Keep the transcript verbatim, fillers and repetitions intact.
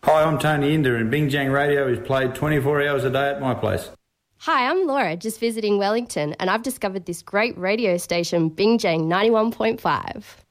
Hi, I'm Tony Inder and Bingjang Radio is played twenty-four hours a day at my place. Hi, I'm Laura, just visiting Wellington, and I've discovered this great radio station, Bingjang ninety-one point five.